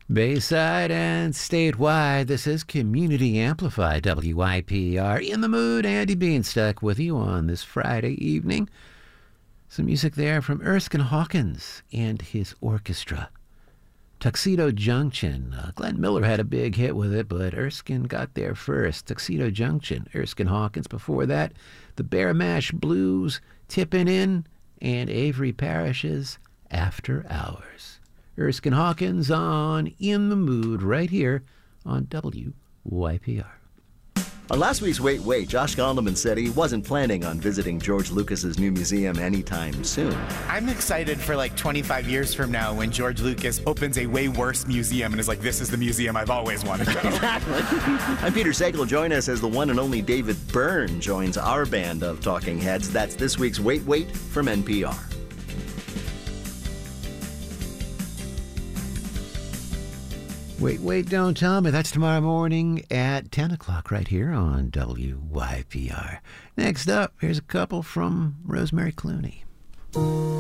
Bayside and statewide, this is Community Amplified, WYPR. In the mood, Andy Beanstuck with you on this Friday evening. Some music there from Erskine Hawkins and his orchestra. Tuxedo Junction. Glenn Miller had a big hit with it, but Erskine got there first. Tuxedo Junction, Erskine Hawkins. Before that, the Bear Mash Blues, Tippin' In, and Avery Parrish's After Hours. Erskine Hawkins on In the Mood right here on WYPR. On last week's Wait, Wait, Josh Gondelman said he wasn't planning on visiting George Lucas's new museum anytime soon. I'm excited for like 25 years from now when George Lucas opens a way worse museum and is like, this is the museum I've always wanted to go. Exactly. I'm Peter Sagal. Join us as the one and only David Byrne joins our band of talking heads. That's this week's Wait, Wait from NPR. Wait, wait, don't tell me. That's tomorrow morning at 10 o'clock right here on WYPR. Next up, here's a couple from Rosemary Clooney.